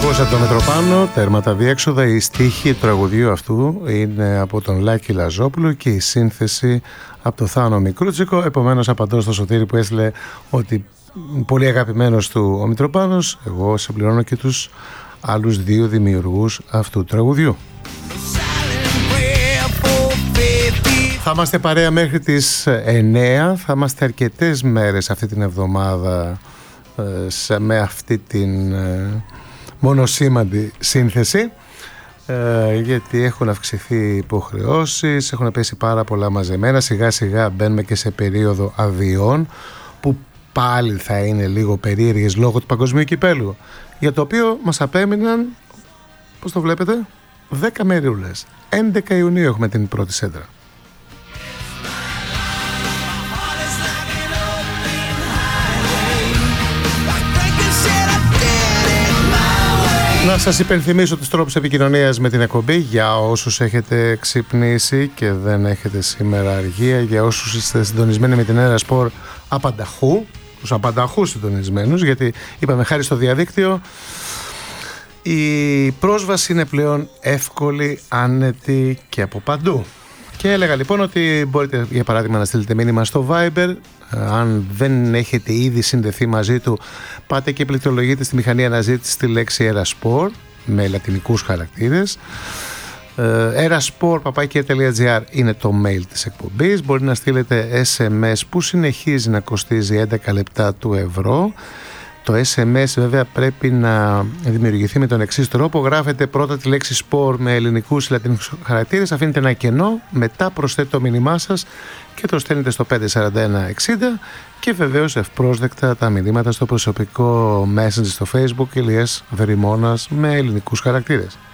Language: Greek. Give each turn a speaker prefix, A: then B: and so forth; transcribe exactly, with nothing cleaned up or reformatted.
A: Ακούσατε το Μητροπάνο, τέρματα διέξοδα. Η στίχη του τραγουδιού αυτού είναι από τον Λάκη Λαζόπουλο και η σύνθεση από το Θάνο Μικρούτσικο. Επομένως απαντώ στο Σωτήρη που έστειλε ότι πολύ αγαπημένος του ο Μητροπάνος. Εγώ συμπληρώνω και τους άλλους δύο δημιουργούς αυτού του τραγουδιού. Θα είμαστε παρέα μέχρι τις εννέα. Θα είμαστε αρκετές μέρες αυτή την εβδομάδα με αυτή την μονοσήμαντη σύνθεση, γιατί έχουν αυξηθεί υποχρεώσεις, έχουν πέσει πάρα πολλά μαζεμένα. Σιγά σιγά μπαίνουμε και σε περίοδο αδειών που πάλι θα είναι λίγο περίεργες λόγω του παγκοσμίου κυπέλου, για το οποίο μας απέμειναν, πώς το βλέπετε, δέκα μερούλες. έντεκα Ιουνίου έχουμε την πρώτη σέντρα. Να σας υπενθυμίσω τους τρόπους επικοινωνίας με την εκπομπή για όσους έχετε ξυπνήσει και δεν έχετε σήμερα αργία, για όσους είστε συντονισμένοι με την Έρα Σπορ απανταχού, τους απανταχούς συντονισμένους, γιατί είπαμε χάρη στο διαδίκτυο η πρόσβαση είναι πλέον εύκολη, άνετη και από παντού. Και έλεγα λοιπόν ότι μπορείτε για παράδειγμα να στείλετε μήνυμα στο Viber. Αν δεν έχετε ήδη συνδεθεί μαζί του, πάτε και πληκτρολογείτε στη μηχανή αναζήτηση τη λέξη Erasport με λατινικούς χαρακτήρες. Erasport παπάκι τελεία τζι άρ είναι το mail της εκπομπής. Μπορεί να στείλετε ες εμ ες που συνεχίζει να κοστίζει έντεκα λεπτά του ευρώ. Το ες εμ ες βέβαια πρέπει να δημιουργηθεί με τον εξής τρόπο. Γράφετε πρώτα τη λέξη sport με ελληνικούς ή λατινικούς χαρακτήρες, αφήνετε ένα κενό, μετά προσθέτετε το μήνυμά σας και το στέλνετε στο πέντε σαράντα ένα εξήντα και βεβαίως ευπρόσδεκτα τα μηνύματα στο προσωπικό message στο Facebook Ηλίας Βερημώνας με ελληνικούς χαρακτήρες.